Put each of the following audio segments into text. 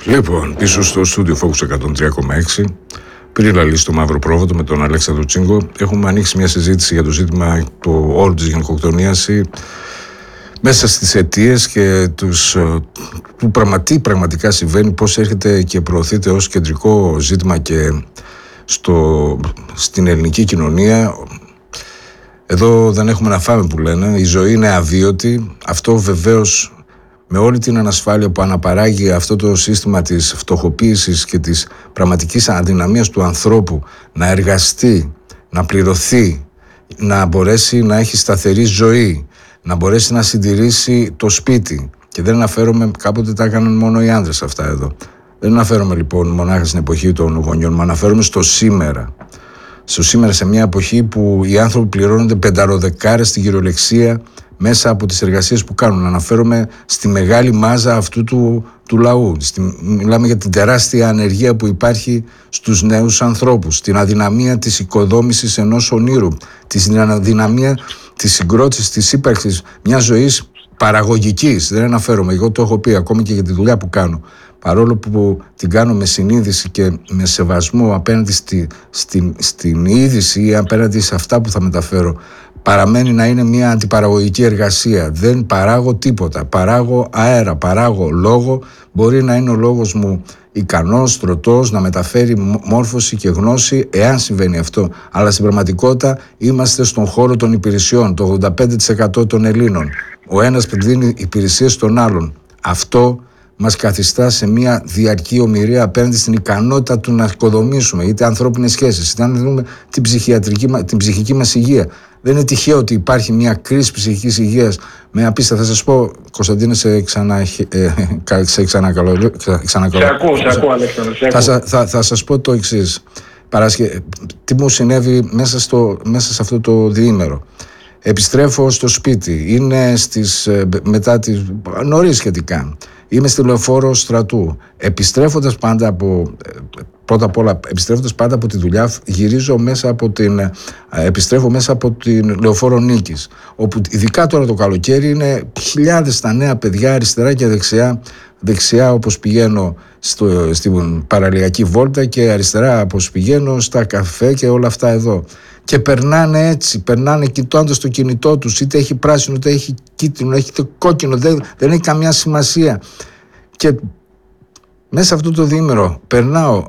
Λοιπόν, πίσω στο στούντιο Focus 103,6, πριν λαλήσει το Μαύρο Πρόβατο με τον Αλέξανδρο Τσίγκο, έχουμε ανοίξει μια συζήτηση για το ζήτημα του όλου της γυναικοκτονίας μέσα στις αιτίες και του τι πραγματικά συμβαίνει, πώς έρχεται και προωθείται ως κεντρικό ζήτημα και στην ελληνική κοινωνία. Εδώ δεν έχουμε να φάμε που λένε, η ζωή είναι αβίωτη. Αυτό βεβαίως με όλη την ανασφάλεια που αναπαράγει αυτό το σύστημα της φτωχοποίησης και της πραγματικής αδυναμίας του ανθρώπου να εργαστεί, να πληρωθεί, να μπορέσει να έχει σταθερή ζωή, να μπορέσει να συντηρήσει το σπίτι. Και δεν αναφέρομαι, κάποτε τα έκαναν μόνο οι άνδρες αυτά εδώ. Δεν αναφέρομαι λοιπόν μονάχα στην εποχή των γονιών, μα αναφέρομαι στο σήμερα. Στο σήμερα, σε μια εποχή που οι άνθρωποι πληρώνονται πενταροδεκάρες στην κυριολεξία μέσα από τις εργασίες που κάνουν. Αναφέρομαι στη μεγάλη μάζα αυτού του λαού. Μιλάμε για την τεράστια ανεργία που υπάρχει στους νέους ανθρώπους, την αδυναμία της οικοδόμησης ενός ονείρου, την αδυναμία της συγκρότησης, της ύπαρξης μιας ζωής παραγωγικής. Δεν αναφέρομαι, εγώ το έχω πει ακόμη και για τη δουλειά που κάνω. Παρόλο που την κάνω με συνείδηση και με σεβασμό απέναντι στην είδηση ή απέναντι σε αυτά που θα μεταφέρω, παραμένει να είναι μια αντιπαραγωγική εργασία. Δεν παράγω τίποτα. Παράγω αέρα, παράγω λόγο. Μπορεί να είναι ο λόγος μου ικανός, τροτός, να μεταφέρει μόρφωση και γνώση, εάν συμβαίνει αυτό. Αλλά στην πραγματικότητα είμαστε στον χώρο των υπηρεσιών. Το 85% των Ελλήνων. Ο ένας δίνει υπηρεσίες στον άλλον. Αυτό μας καθιστά σε μια διαρκή ομηρία απέναντι στην ικανότητα του να οικοδομήσουμε είτε ανθρώπινες σχέσεις, είτε να δούμε την ψυχική μας υγεία. Δεν είναι τυχαίο ότι υπάρχει μια κρίση ψυχικής υγείας με απίστευτα. Θα σας πω, Κωνσταντίνε, σε ξανακαλώ. Θα σας πω το εξής. Τι μου συνέβη μέσα σε αυτό το διήμερο. Επιστρέφω στο σπίτι, είναι νωρίς σχετικά. Είμαι στη Λεωφόρο Στρατού. Επιστρέφοντας πάντα από τη δουλειά, επιστρέφω μέσα από την Λεωφόρο Νίκης, όπου ειδικά τώρα το καλοκαίρι είναι χιλιάδες τα νέα παιδιά αριστερά και δεξιά όπως πηγαίνω στην παραλιακή βόλτα και αριστερά όπως πηγαίνω στα καφέ και όλα αυτά εδώ. Και περνάνε κοιτώντας το κινητό τους, είτε έχει πράσινο, είτε έχει κίτρινο, είτε κόκκινο, δεν έχει καμιά σημασία. Και μέσα αυτό το διήμερο περνάω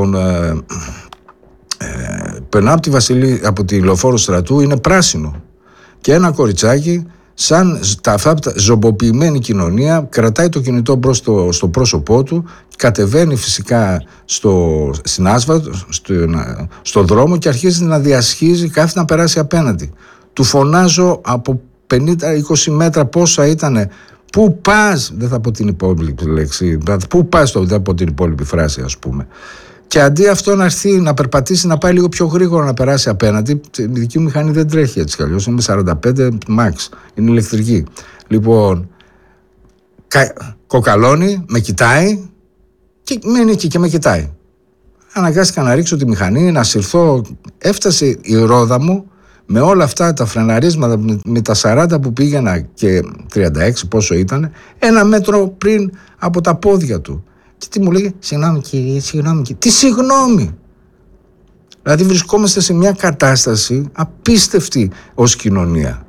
από τη Λεωφόρο Στρατού, είναι πράσινο. Και ένα κοριτσάκι, σαν αυτά ζωμποποιημένη κοινωνία, κρατάει το κινητό μπρος στο πρόσωπό του, κατεβαίνει φυσικά στην άσφαλτο, στο δρόμο και αρχίζει να διασχίζει, κάθεται να περάσει απέναντι. Του φωνάζω από 50-20 μέτρα πόσα ήτανε. Πού πας, δεν θα πω την υπόλοιπη λέξη, πού πας, δεν θα πω την υπόλοιπη φράση, ας πούμε. Και αντί αυτό να έρθει να περπατήσει, να πάει λίγο πιο γρήγορα να περάσει απέναντι, η δική μου μηχανή δεν τρέχει έτσι κι αλλιώς, είναι 45 max, είναι ηλεκτρική. Λοιπόν, κοκαλώνει, με κοιτάει και μένει εκεί και με κοιτάει. Αναγκάστηκα να ρίξω τη μηχανή, να συρθώ, έφτασε η ρόδα μου με όλα αυτά τα φρεναρίσματα, με τα 40 που πήγαινα και 36 πόσο ήταν, 1 μέτρο πριν από τα πόδια του. Και τι μου λέγε, συγγνώμη κύριε. Τι συγγνώμη. Δηλαδή βρισκόμαστε σε μια κατάσταση απίστευτη ως κοινωνία.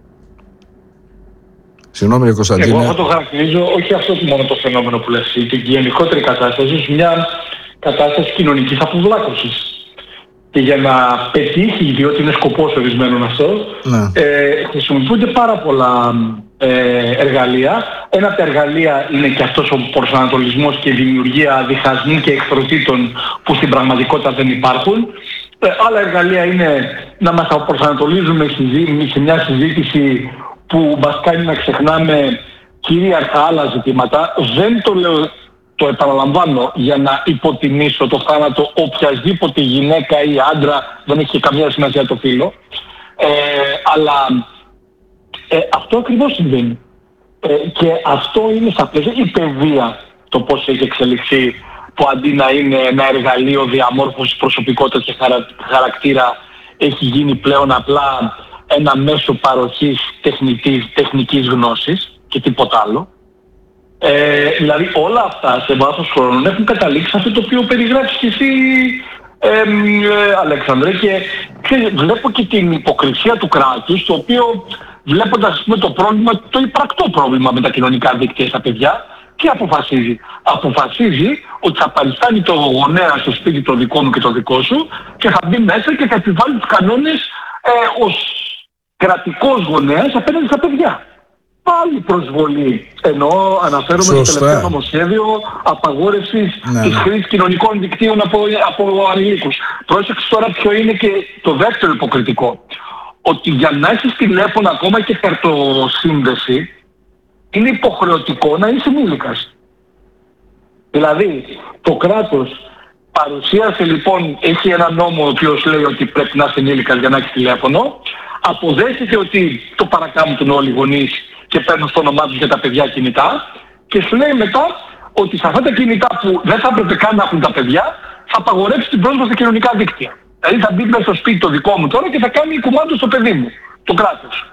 Συγγνώμη Κωνσταντίνε. Εγώ το χαρακτηρίζω όχι αυτό μόνο το φαινόμενο που λες, την γενικότερη κατάσταση, ως μια κατάσταση κοινωνικής αποβλάκωσης. Και για να πετύχει, διότι είναι σκοπός ορισμένων αυτό, χρησιμοποιούνται πάρα πολλά εργαλεία. Ένα από τα εργαλεία είναι και αυτός ο προσανατολισμός και η δημιουργία διχασμού και εχθροτήτων που στην πραγματικότητα δεν υπάρχουν. Άλλα εργαλεία είναι να μας προσανατολίζουμε σε μια συζήτηση που μας κάνει να ξεχνάμε κυρίαρχα άλλα ζητήματα. Δεν το λέω, το επαναλαμβάνω, για να υποτιμήσω το θάνατο οποιασδήποτε γυναίκα ή άντρα, δεν έχει καμία σημασία το φύλο, αλλά αυτό ακριβώς συμβαίνει. Και αυτό είναι στα πλαίσια η παιδεία, το πώς έχει εξελιχθεί, που αντί να είναι ένα εργαλείο διαμόρφωσης προσωπικότητας και χαρακτήρα, έχει γίνει πλέον απλά ένα μέσο παροχής τεχνικής γνώσης και τίποτα άλλο. Δηλαδή όλα αυτά σε βάθος χρόνων έχουν καταλήξει σε αυτό το οποίο περιγράφεις και εσύ, Αλέξανδρε, και βλέπω και την υποκρισία του κράτους, το οποίο βλέποντας, ας πούμε, το πρόβλημα, το υπαρκτό πρόβλημα με τα κοινωνικά δίκτυα στα παιδιά, τι αποφασίζει? Αποφασίζει ότι θα παριστάνει το γονέα στο σπίτι το δικό μου και το δικό σου και θα μπει μέσα και θα επιβάλλει τους κανόνες ως κρατικός γονέας απέναντι στα παιδιά. Πάλι προσβολή, ενώ αναφέρομαι στο τελευταίο νομοσχέδιο απαγόρευσης της χρήσης κοινωνικών δικτύων από ανηλίκους. Πρόσεξε τώρα ποιο είναι και το δεύτερο υποκριτικό. Ότι για να έχεις τηλέφωνο ακόμα και καρτοσύνδεση, είναι υποχρεωτικό να είσαι ενήλικας. Δηλαδή, το κράτος παρουσίασε λοιπόν, έχει ένα νόμο ο οποίος λέει ότι πρέπει να είσαι ενήλικας για να έχεις τηλέφωνο, αποδέχεται ότι το παρακάμπτουν όλοι οι γονείς και παίρνουν στο όνομά τους για τα παιδιά κινητά και σου λέει μετά ότι σε αυτά τα κινητά που δεν θα έπρεπε καν να έχουν τα παιδιά, θα απαγορεύσει την πρόσβαση στα κοινωνικά δίκτυα. Δηλαδή θα μπει μέσα στο σπίτι το δικό μου τώρα και θα κάνει κουμάντο στο παιδί μου, το κράτος.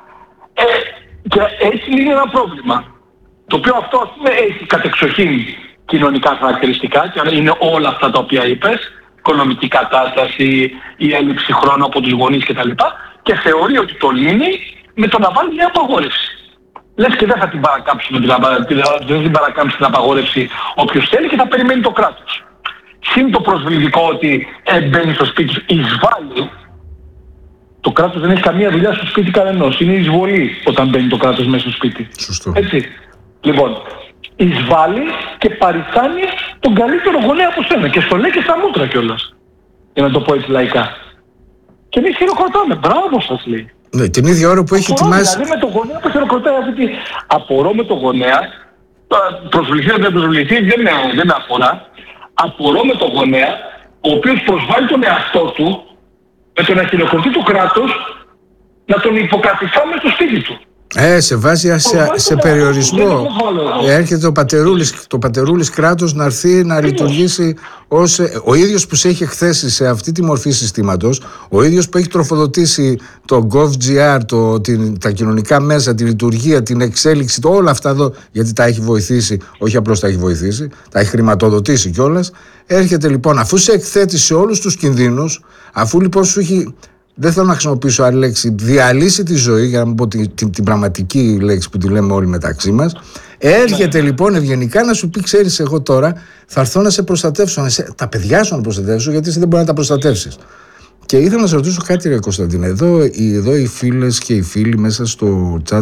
Και έτσι είναι ένα πρόβλημα. Το οποίο αυτό, ας πούμε, έχει κατεξοχήν κοινωνικά χαρακτηριστικά και είναι όλα αυτά τα οποία είπες, οικονομική κατάσταση, η έλλειψη χρόνου από τους γονείς κτλ. Και θεωρεί ότι το λύνει με το να βάλει μια απαγόρευση. Λες και δεν θα την παρακάμψουμε, δεν την παρακάμψει την απαγόρευση όποιος θέλει και θα περιμένει το κράτος. Συν το προσβλητικό ότι μπαίνει στο σπίτι σου, εισβάλλει. Το κράτος δεν έχει καμία δουλειά στο σπίτι κανενός. Είναι εισβολή όταν μπαίνει το κράτος μέσα στο σπίτι. Σωστό. Έτσι. Λοιπόν, εισβάλλει και παριστάνει τον καλύτερο γονέα από σένα. Και στο λέει και στα μούτρα κιόλας. Για να το πω έτσι λαϊκά. Και εμείς χειροκροτάμε. Μπράβο σας, λέει. Ναι, την ίδια ώρα που έχει ετοιμάσει. Δηλαδή με τον γονέα που χειροκροτάει αυτή. Απορώ με τον γονέα. Προσβληθεί δεν προσβληθεί δεν με αφορά. Απορώ με τον γονέα, ο οποίος προσβάλλει τον εαυτό του με το να χειροκροτεί το κράτος να τον υποκαθιστά μες στο σπίτι του. Σε βάζει σε περιορισμό. Έρχεται το πατερούλης κράτος να έρθει να λειτουργήσει ως ο ίδιος που σε έχει εκθέσει σε αυτή τη μορφή συστήματος, ο ίδιος που έχει τροφοδοτήσει το GovGR, τα κοινωνικά μέσα, τη λειτουργία, την εξέλιξη, όλα αυτά εδώ, γιατί τα έχει βοηθήσει, όχι απλώς τα έχει βοηθήσει, τα έχει χρηματοδοτήσει κιόλας. Έρχεται λοιπόν, αφού σε εκθέτει σε όλους τους κινδύνους, αφού λοιπόν σου έχει, δεν θέλω να χρησιμοποιήσω άλλη λέξη, διαλύσει τη ζωή, για να μην πω την πραγματική λέξη που τη λέμε όλοι μεταξύ μας, έρχεται λοιπόν ευγενικά να σου πει, ξέρεις, εγώ τώρα θα έρθω να σε προστατεύσω, τα παιδιά σου να προστατεύσω, γιατί εσύ δεν μπορεί να τα προστατεύσεις. Και ήθελα να σε ρωτήσω κάτι, ρε Κωνσταντίνε, εδώ οι φίλες και οι φίλοι μέσα στο chat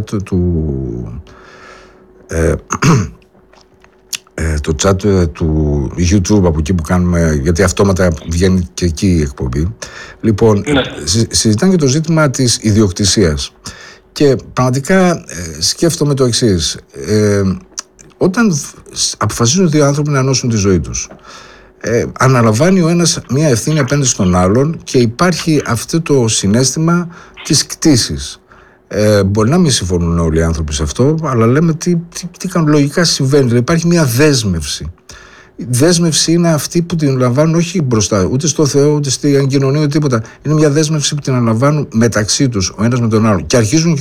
το chat του YouTube, από εκεί που κάνουμε, γιατί αυτόματα βγαίνει και εκεί η εκπομπή. Λοιπόν, συζητάνε και το ζήτημα της ιδιοκτησίας. Και πραγματικά σκέφτομαι το εξής. Όταν αποφασίζουν δύο άνθρωποι να ενώσουν τη ζωή τους, αναλαμβάνει ο ένας μια ευθύνη απέναντι στον άλλον και υπάρχει αυτό το συναίσθημα της κτήσης. Μπορεί να μην συμφωνούν όλοι οι άνθρωποι σε αυτό, αλλά λέμε τι κανονικά συμβαίνει. Δηλαδή υπάρχει μια δέσμευση. Η δέσμευση είναι αυτή που την λαμβάνουν όχι μπροστά, ούτε στο Θεό, ούτε στην κοινωνία, ούτε τίποτα. Είναι μια δέσμευση που την αναλαμβάνουν μεταξύ τους, ο ένας με τον άλλον. Και αρχίζουν